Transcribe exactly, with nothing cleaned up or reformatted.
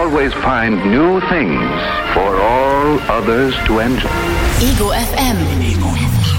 always find new things for all others to enjoy. Ego F M.